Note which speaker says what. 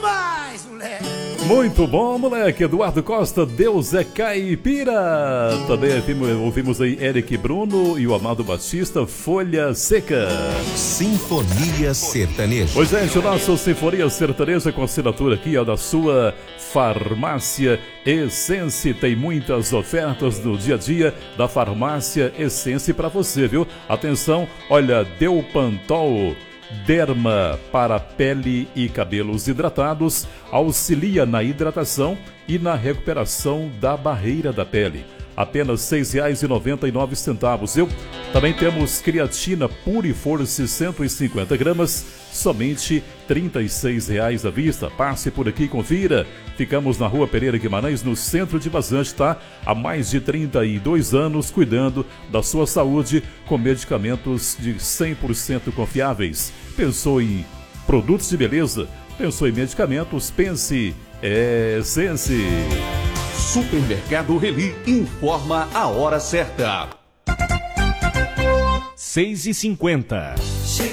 Speaker 1: demais, moleque.
Speaker 2: Muito bom, moleque. Eduardo Costa, Deus é caipira. Também ouvimos aí Eric Bruno e o Amado Batista, Folha Seca.
Speaker 3: Sinfonia Sertaneja.
Speaker 2: Pois é, gente, o nosso Sinfonia Sertaneja com assinatura aqui, ó, da sua Farmácia Essence. Tem muitas ofertas no dia a dia da Farmácia Essence para você, viu? Atenção, olha, Deupantol Derma para pele e cabelos hidratados, auxilia na hidratação e na recuperação da barreira da pele. Apenas R$ 6,99. Também temos creatina Puriforce 150 gramas, somente R$ 36,00 à vista. Passe por aqui e confira. Ficamos na Rua Pereira Guimarães, no centro de Vazante, tá? Há mais de 32 anos cuidando da sua saúde com medicamentos de 100% confiáveis. Pensou em produtos de beleza? Pensou em medicamentos? Pense Essence.
Speaker 4: Supermercado Reli informa a hora certa. 6h50.